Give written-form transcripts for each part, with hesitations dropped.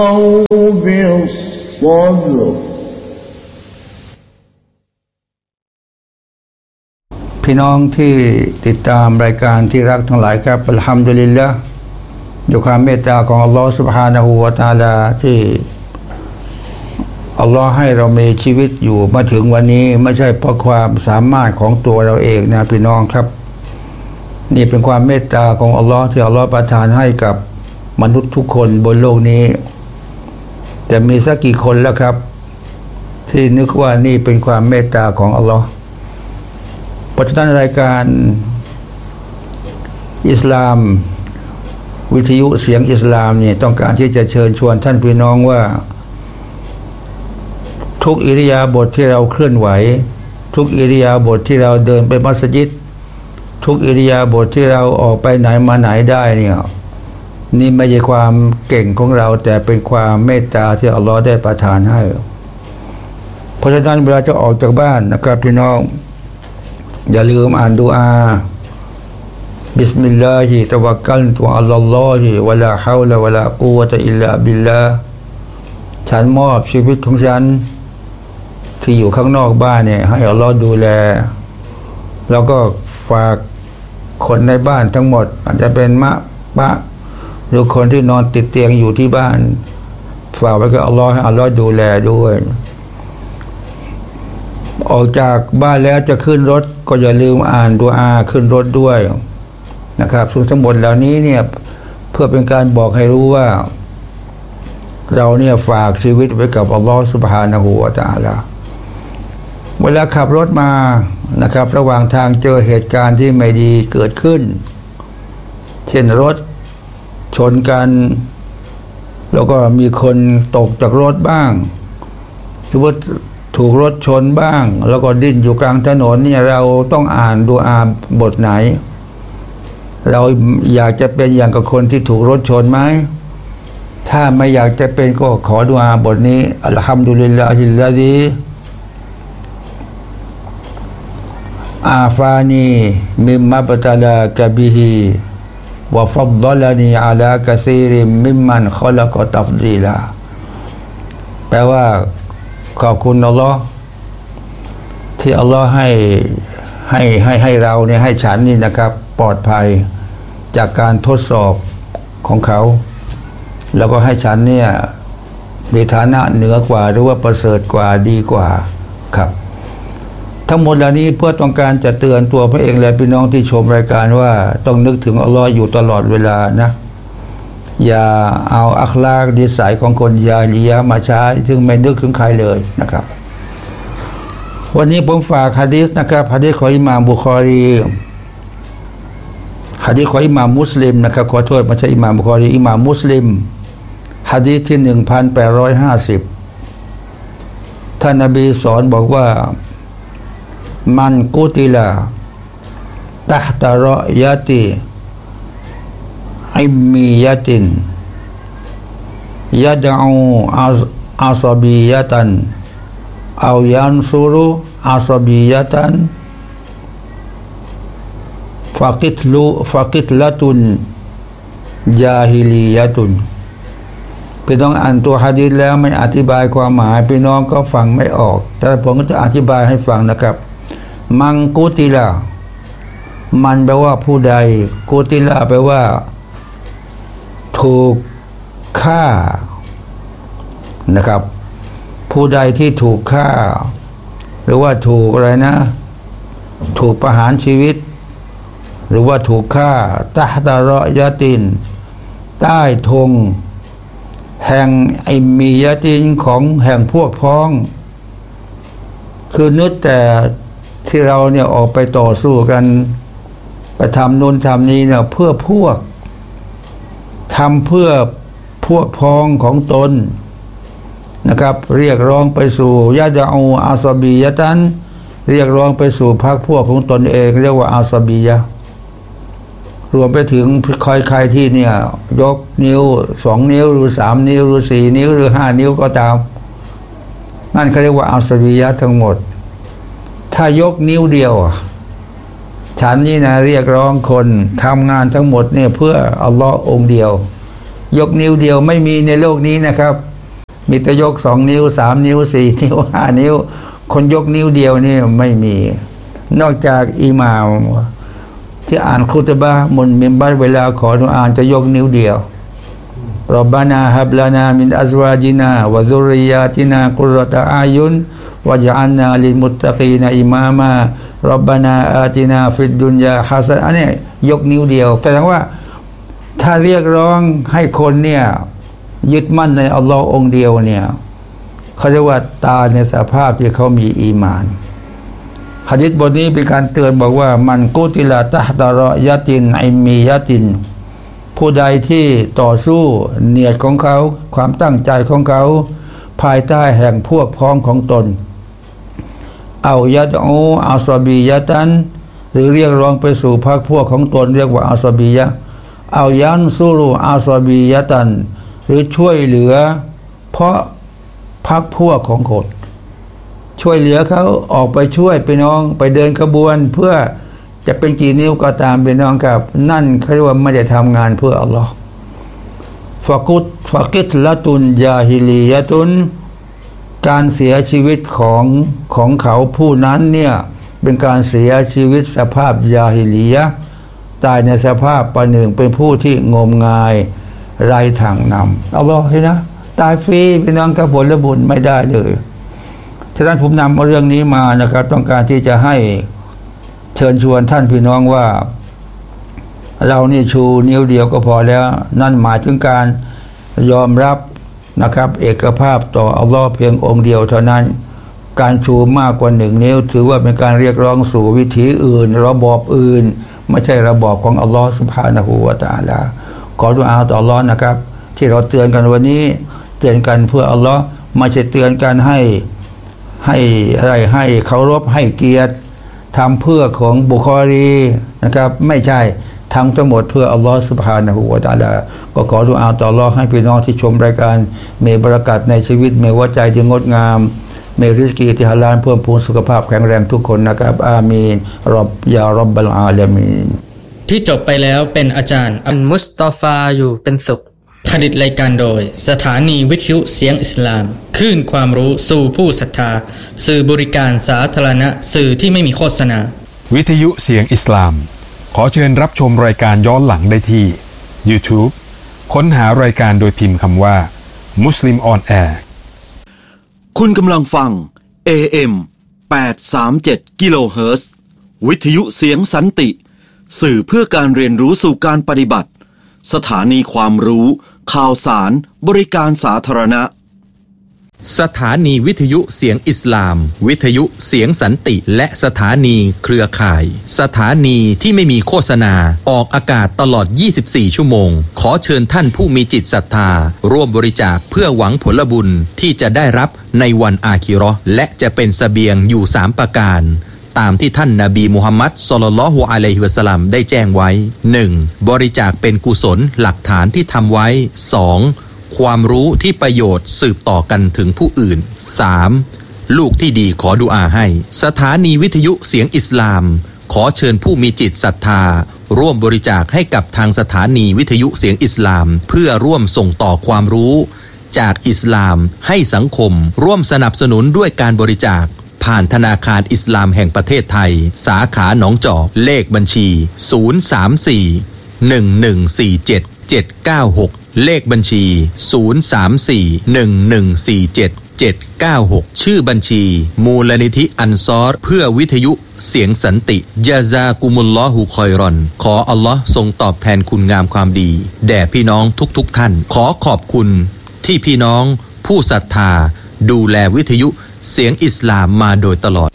พี่น้องที่ติดตามรายการที่รักทั้งหลายครับอัลฮัมดุลิลละห์ด้วยความเมตตาของอัลลอฮฺซุบฮานะฮูวะตะอาลาที่อัลลอฮฺให้เรามีชีวิตอยู่มาถึงวันนี้ไม่ใช่เพราะความสามารถของตัวเราเองนะพี่น้องครับนี่เป็นความเมตตาของอัลลอฮฺที่อัลลอฮฺประทานให้กับมนุษย์ทุกคนบนโลกนี้แต่มีสักกี่คนแล้วครับที่นึกว่านี่เป็นความเมตตาของอัลลอฮฺปัจจุบันรายการอิสลามวิทยุเสียงอิสลามเนี่ยต้องการที่จะเชิญชวนท่านพี่น้องว่าทุกอิริยาบถที่เราเคลื่อนไหวทุกอิริยาบถที่เราเดินไปมัสยิดทุกอิริยาบถที่เราออกไปไหนมาไหนได้เนี่ยนี่ไม่ใช่ความเก่งของเราแต่เป็นความเมตตาที่อัลลอฮฺได้ประทานให้เพราะฉะนั้นเวลาจะออกจากบ้านนะครับพี่น้องอย่าลืมอ่านดุอาบิสมิลลาฮิตะวักกัลตุอัลลอฮิวะลาฮาวละวะลากุวะตะอิลลาบิลลาห์ฉันมอบชีวิตของฉันที่อยู่ข้างนอกบ้านเนี่ยให้อัลลอฮ์ดูแลแล้วก็ฝากคนในบ้านทั้งหมดอาจจะเป็นมะปะหรือคนที่นอนติดเตียงอยู่ที่บ้านฝากไว้กับอัลลอฮ์ให้อัลลอฮ์ดูแลด้วยออกจากบ้านแล้วจะขึ้นรถก็อย่าลืมอ่านดุอาขึ้นรถด้วยนะครับซึ่งทั้งหมดเหล่านี้เนี่ยเพื่อเป็นการบอกให้รู้ว่าเราเนี่ยฝากชีวิตไว้กับอัลลอฮฺซุบฮานะฮูวะตะอาลาเวลาขับรถมานะครับระหว่างทางเจอเหตุการณ์ที่ไม่ดีเกิดขึ้นเช่นรถชนกันแล้วก็มีคนตกจากรถบ้างหรือว่าถูกรถชนบ้างแล้วก็ดิ้นอยู่กลางถนนเนี่ยเราต้องอ่านดุอาบทไหนเราอยากจะเป็นอย่างกับคนที่ถูกรถชนไหมถ้าไม่อยากจะเป็นก็ขอดุอาบทนี้อัลฮัมดุลิลลาฮิลลาซีอาฟานีมิมมับตะลากะบิฮิวะฟัฎฎลนีอะลากะซีริมมิมมันคอละกอตัฟดีลาแปลว่าขอบคุณอัลลอฮ์ที่อัลลอฮ์ให้เราเนี่ยให้ฉันนี่นะครับปลอดภัยจากการทดสอบของเขาแล้วก็ให้ฉันเนี่ยมีฐานะเหนือกว่าหรือว่าประเสริฐกว่าดีกว่าครับทั้งหมดเหล่านี้เพื่อต้องการจะเตือนตัวพระเองและพี่น้องที่ชมรายการว่าต้องนึกถึงอัลลอฮ์อยู่ตลอดเวลานะอย่าเอาอัคลากนิสัยของคนยาลียะมาใช้ซึ่งไม่นึกถึงใครเลยนะครับวันนี้ผมฝากหะดีษนะครับหะดีษของอิหม่ามบุคอรีหะดีษของอิหม่ามมุสลิมนะครับขอโทษไม่ใช่อิหม่ามบุคอรีอิหม่ามมุสลิมหะดีษที่1850ท่านนบีสอนบอกว่ามันกุติลาตะฮ์ตะรอยะติอิมมียะตินยะดะอูอาซาบียะตันเอายันซุรุอาซาบียะตันฟะกิตละตุนญาฮิลียะตุนพี่น้องอ่านตัวหะดีษแล้วไม่อธิบายความหมายพี่น้องก็ฟังไม่ออกแต่ผมก็จะอธิบายให้ฟังนะครับมังกุติลามันแปลว่าผู้ใดกุติลาแปลว่าถูกฆ่านะครับผู้ใดที่ถูกฆ่าหรือว่าถูกอะไรนะถูกประหารชีวิตหรือว่าถูกฆ่าตะฮ์ตะรอยะตินใต้ธงแห่งอิมมียะตินของแห่งพวกพ้องคือนึกแต่ที่เราเนี่ยออกไปต่อสู้กันไปทำโน่นทำนี้เนี่ยเพื่อพวกทำเพื่อพวกพ้องของตนนะครับเรียกร้องไปสู่ยะดะอูอาซาบียะตันเรียกร้องไปสู่พรรคพวกของตนเองเรียกว่าอาซาบียะรวมไปถึงใครที่เนี่ยยกนิ้ว2 นิ้วหรือ3 นิ้วหรือ4 นิ้วหรือ5 นิ้วก็ตามนั่นเขาเรียกว่าอาซาบียะทั้งหมดถ้ายกนิ้วเดียวฉันนี่นะเรียกร้องคนทำงานทั้งหมดเนี่ยเพื่ออัลลอฮ์องค์เดียวยกนิ้วเดียวไม่มีในโลกนี้นะครับมีแต่ยก2 นิ้ว3 นิ้ว4 นิ้ว5 นิ้วคนยกนิ้วเดียวนี่ไม่มีนอกจากอิหม่ามที่อ่านคุตบะห์บนมิมบัรเวลาขอดุอาจะยกนิ้วเดียวรบบานาฮับลานามินอัซวาจินาวะซุรริยาตินากุรรตะอายุนวะญะอัลนาลิลมุตตะกีนอิมามะรบบานาอาตินาฟิดดุนยาฮัสอันนี้ยกนิ้วเดียวแปลว่าถ้าเรียกร้องให้คนเนี่ยยึดมั่นในอัลลอฮ์องค์เดียวเนี่ยเขาเรียกว่าตาในสภาพที่เขามีอีหม่านหะดีษบทนี้เป็นการเตือนบอกว่ามันกุติลาตะฮ์ตะรอยะตินอิมมียะตินผู้ใดที่ต่อสู้เนียดของเขาความตั้งใจของเขาภายใต้แห่งพวกพ้องของตนเอายัดอูอัศบียะตันหรือเรียกร้องไปสู่พรรคพวกของตนเรียกว่าอัศบียะเอายันซูรุอัศบียะตันหรือช่วยเหลือเพราะพรรคพวกของคนช่วยเหลือเขาออกไปช่วยไปน้องไปเดินขบวนเพื่อจะเป็นกี่นิ้วก็ตามไปน้องครับนั่นเขาเรียกว่าไม่ได้ทำงานเพื่ออัลลอฮ์ฟะกิตละตุนญาฮิลียะตุนการเสียชีวิตของเขาผู้นั้นเนี่ยเป็นการเสียชีวิตสภาพญาฮิลียะตายในสภาพประหนึ่งเป็นผู้ที่งมงายไร้ทางนำอัลลอฮ์เห็นนะตายฟรีไปน้องกับผลบุญไม่ได้เลยฉะนั้นผมนำเรื่องนี้มานะครับต้องการที่จะให้เชิญชวนท่านพี่น้องว่าเรานี่ชูนิ้วเดียวก็พอแล้วนั่นหมายถึงการยอมรับนะครับเอกภาพต่ออัลลอฮ์เพียงองค์เดียวเท่านั้นการชูมากกว่า1 นิ้วถือว่าเป็นการเรียกร้องสู่วิถีอื่นระบอบอื่นไม่ใช่ระบอบของอัลลอฮ์ซุบฮานะฮูวะตะอาลาขอดุอาต่ออัลลอฮ์นะครับที่เราเตือนกันวันนี้เตือนกันเพื่ออัลลอฮ์ไม่ใช่เตือนกันให้อะไรให้เคารพให้เกียรติทำเพื่อของบุคอรีนะครับไม่ใช่ทำทั้งหมดเพื่ออัลลอฮฺซุบฮานะฮูวะตะอาลาก็ขอดุอาต่ออัลลอฮ์ให้พี่น้องที่ชมรายการมีบารกัตในชีวิตมีหัวใจที่งดงามมีริสกีที่ฮาลาลเพิ่มพูนสุขภาพแข็งแรงทุกคนนะครับอามีนรอบยาร็อบบัลอาลามีนที่จบไปแล้วเป็นอาจารย์อัลมุสตอฟาอยู่เป็นสุขผลิตรายการโดยสถานีวิทยุเสียงอิสลามคลื่นความรู้สู่ผู้ศรัทธาสื่อบริการสาธารณะสื่อที่ไม่มีโฆษณาวิทยุเสียงอิสลามขอเชิญรับชมรายการย้อนหลังได้ที่ YouTube ค้นหารายการโดยพิมพ์คำว่า Muslim on Air คุณกำลังฟัง AM 837 กิโลเฮิรตซ์วิทยุเสียงสันติสื่อเพื่อการเรียนรู้สู่การปฏิบัติสถานีความรู้ข่าวสารบริการสาธารณะสถานีวิทยุเสียงอิสลามวิทยุเสียงสันติและสถานีเครือข่ายสถานีที่ไม่มีโฆษณาออกอากาศตลอด24ชั่วโมงขอเชิญท่านผู้มีจิตศรัทธาร่วมบริจาคเพื่อหวังผลบุญที่จะได้รับในวันอาคิเราะห์และจะเป็นเสบียงอยู่3ประการตามที่ท่านนบีมุฮัมมัดศ็อลลัลลอฮุอะลัยฮิวะซัลลัมได้แจ้งไว้ 1. บริจาคเป็นกุศลหลักฐานที่ทำไว้ 2. ความรู้ที่ประโยชน์สืบต่อกันถึงผู้อื่น 3. ลูกที่ดีขอดุอาให้สถานีวิทยุเสียงอิสลามขอเชิญผู้มีจิตศรัทธาร่วมบริจาคให้กับทางสถานีวิทยุเสียงอิสลามเพื่อร่วมส่งต่อความรู้จากอิสลามให้สังคมร่วมสนับสนุนด้วยการบริจาคผ่านธนาคารอิสลามแห่งประเทศไทยสาขาหนองจอกเลขบัญชี034-1147-796เลขบัญชี034-1147-796ชื่อบัญชีมูลนิธิอันซอรเพื่อวิทยุเสียงสันติญะซากุมุลลอฮุคอยรอนขออัลลอฮ์ทรงตอบแทนคุณงามความดีแด่พี่น้องทุกท่านขอขอบคุณที่พี่น้องผู้ศรัทธาดูแลวิทยุเสียงอิสลามมาโดยตลอด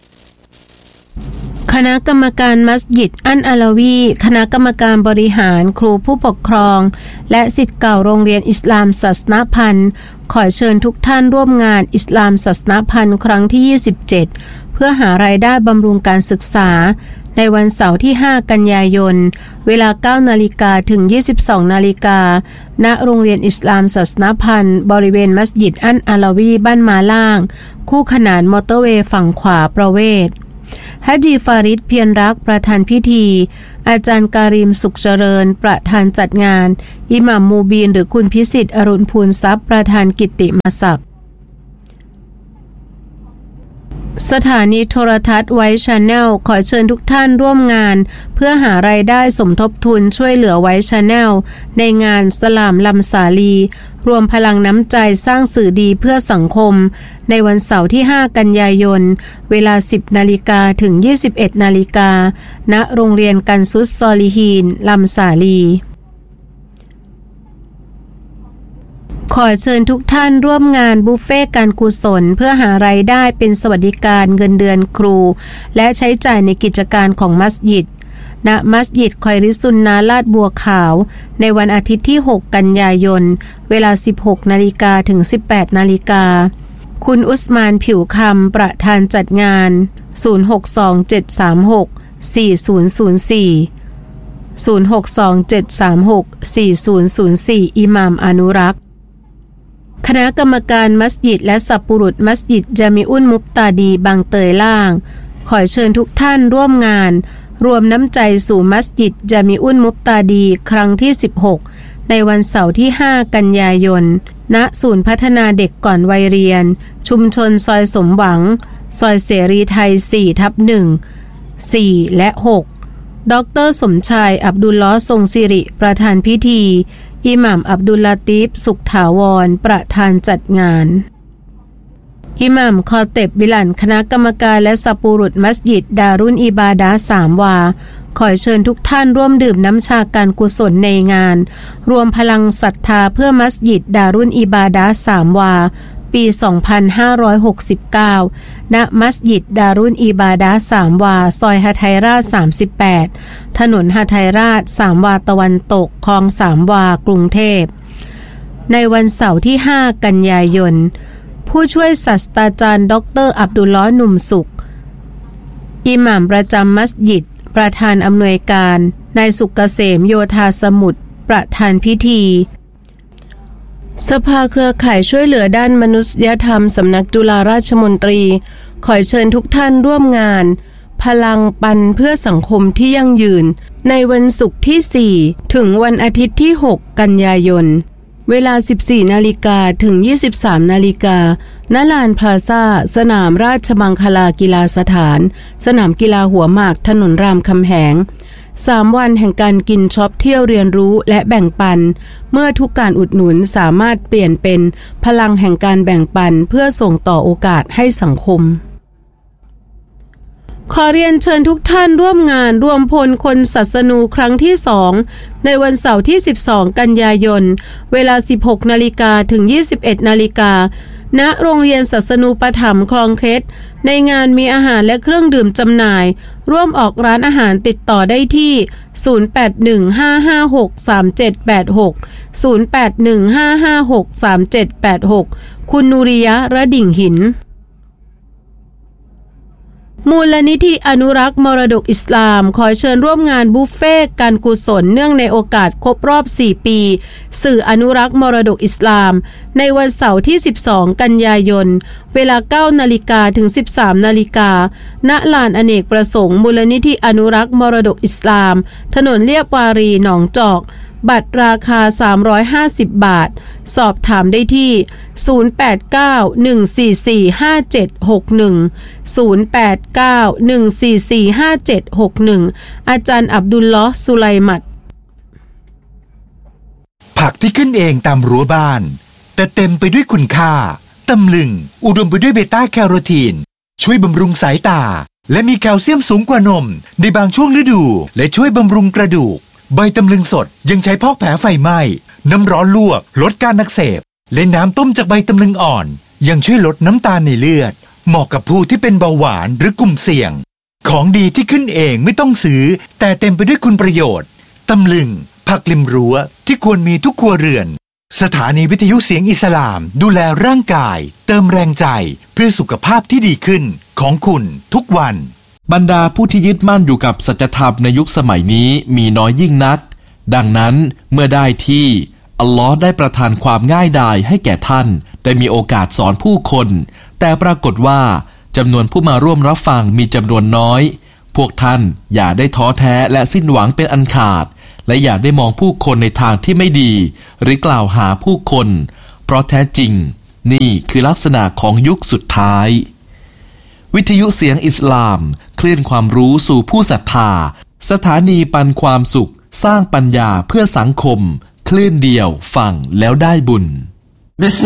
คณะกรรมการมัสยิดอันอาลาวีคณะกรรมการบริหารครูผู้ปกครองและศิษย์เก่าโรงเรียนอิสลามศาสนพันธ์ขอเชิญทุกท่านร่วมงานอิสลามศาสนพันธ์ครั้งที่27เพื่อหารายได้บำรุงการศึกษาในวันเสาร์ที่5กันยายนเวลา 9 นาฬิกาถึง 22 นาฬิกาณโรงเรียนอิสลามศาสนพันธ์บริเวณมัสยิดอันอาลาวีบ้านมาล่างคู่ขนานมอเตอร์เวย์ฝั่งขวาประเวศฮะจีฟาริดเพียรรักประธานพิธีอาจารย์การิมสุขเจริญประธานจัดงานอิหม่ามมูบีนหรือคุณพิสิทธิ์อรุณพูนทรัพย์ประธานกิตติมศักดิ์สถานีโทรทัศน์ไวท์ชาแนลขอเชิญทุกท่านร่วมงานเพื่อหารายได้สมทบทุนช่วยเหลือไวท์ชาแนลในงานสลามลำสาลีรวมพลังน้ำใจสร้างสื่อดีเพื่อสังคมในวันเสาร์ที่5กันยายนเวลา 10 นาฬิกาถึง 21 นาฬิกาณโรงเรียนกันซุสซอลิฮีนลำสาลีขอเชิญทุกท่านร่วมงานบุฟเฟ่การกุศลเพื่อหารายได้เป็นสวัสดิการเงินเดือนครูและใช้จ่ายในกิจการของมัสยิดณมัสยิดคอยริซุนนาลาดบัวขาวในวันอาทิตย์ที่ 6 กันยายนเวลา 16 นาฬิกาถึง 18 นาฬิกาคุณอุสมานผิวคำประธานจัดงาน0627364004 อิหม่ามอนุรักษ์คณะกรรมการมัสยิดและสัปปุรุษมัสยิดจามิอุนมุฟตาดีบางเตยล่างขอเชิญทุกท่านร่วมงานรวมน้ำใจสู่มัสยิดจามิอุนมุฟตาดีครั้งที่ 16ในวันเสาร์ที่ 5 กันยายนณศูนย์พัฒนาเด็กก่อนวัยเรียนชุมชนซอยสมหวังซอยเสรีไทย 4/1 4 และ 6 ดร.สมชายอับดุลลอฮ์ทรงสิริประธานพิธีอิหม่ามอับดุลลาตีฟสุขถาวรประธานจัดงานอิหม่ามคอเต็บบิลันคณะกรรมการและสัปปุรุษมัสยิดดารุนอิบาดะห์3 วาขอเชิญทุกท่านร่วมดื่มน้ำชาการกุศลในงานรวมพลังศรัทธาเพื่อมัสยิดดารุนอิบาดะห์3 วาปี 2569 ณ มัสยิดดารุนอิบาดะห์3 วาซอยหะไทยราช 38 ถนนหะไทยราช 3 วาตะวันตกคลอง 3 วากรุงเทพในวันเสาร์ที่ 5 กันยายนผู้ช่วยศาสตราจารย์ดร.อับดุลลอฮ์หนุ่มสุขอิหม่ามประจำมัสยิดประธานอำนวยการนายสุกเกษมโยธาสมุทรประธานพิธีสภาเครือข่ายช่วยเหลือด้านมนุษยธรรมสำนักจุฬาราชมนตรีขอเชิญทุกท่านร่วมงานพลังปันเพื่อสังคมที่ยั่งยืนในวันศุกร์ที่ 4 ถึงวันอาทิตย์ที่ 6 กันยายนเวลา 14 นาฬิกาถึง 23 นาฬิกาณลานพลาซ่าสนามราชมังคลากีฬาสถานสนามกีฬาหัวหมากถนนรามคำแหง3 วันแห่งการกินช็อปเที่ยวเรียนรู้และแบ่งปันเมื่อทุกการอุดหนุนสามารถเปลี่ยนเป็นพลังแห่งการแบ่งปันเพื่อส่งต่อโอกาสให้สังคมขอเรียนเชิญทุกท่านร่วมงานรวมพลคนศาสนูครั้งที่ 2ในวันเสาร์ที่ 12 กันยายนเวลา 16 นาฬิกาถึง 21 นาฬิกาณโรงเรียนศาสนูปถัมภ์คลองเคล็ดในงานมีอาหารและเครื่องดื่มจำหน่ายร่วมออกร้านอาหารติดต่อได้ที่ 0815563786 คุณนูริยะระดิ่งหินมูลนิธิอนุรักษ์มรดกอิสลามขอเชิญร่วมงานบุฟเฟ่การกุศลเนื่องในโอกาสครบรอบ 4 ปีสื่ออนุรักษ์มรดกอิสลามในวันเสาร์ที่ 12 กันยายนเวลา 9 นาฬิกาถึง 13 นาฬิกาณลานอเนกประสงค์มูลนิธิอนุรักษ์มรดกอิสลามถนนเลียบวารีหนองจอกบัตรราคา350 บาทสอบถามได้ที่0891445761 อาจารย์อับดุลลอฮ์สุไลมัดผักที่ขึ้นเองตามรั้วบ้านแต่เต็มไปด้วยคุณค่าตำลึงอุดมไปด้วยเบต้าแคโรทีนช่วยบำรุงสายตาและมีแคลเซียมสูงกว่านมในบางช่วงฤดูและช่วยบำรุงกระดูกใบตำลึงสดยังใช้พอกแผลไฟไหม้น้ำร้อนลวกลดการอักเสบและน้ำต้มจากใบตำลึงอ่อนยังช่วยลดน้ำตาลในเลือดเหมาะกับผู้ที่เป็นเบาหวานหรือกลุ่มเสี่ยงของดีที่ขึ้นเองไม่ต้องซื้อแต่เต็มไปด้วยคุณประโยชน์ตำลึงผักริมรั้วที่ควรมีทุกครัวเรือนสถานีวิทยุเสียงอิสลามดูแลร่างกายเติมแรงใจเพื่อสุขภาพที่ดีขึ้นของคุณทุกวันบรรดาผู้ที่ยึดมั่นอยู่กับสัจธรรมในยุคสมัยนี้มีน้อยยิ่งนักดังนั้นเมื่อได้ที่อัลลอฮ์ได้ประทานความง่ายดายให้แก่ท่านได้มีโอกาสสอนผู้คนแต่ปรากฏว่าจำนวนผู้มาร่วมรับฟังมีจำนวนน้อยพวกท่านอย่าได้ท้อแท้และสิ้นหวังเป็นอันขาดและอย่าได้มองผู้คนในทางที่ไม่ดีหรือกล่าวหาผู้คนเพราะแท้จริงนี่คือลักษณะของยุคสุดท้ายวิทยุเสียงอิสลามคลื่นความรู้สู่ผู้ศรัทธาสถานีปันความสุขสร้างปัญญาเพื่อสังคมคลื่นเดียวฟังแล้วได้บุญ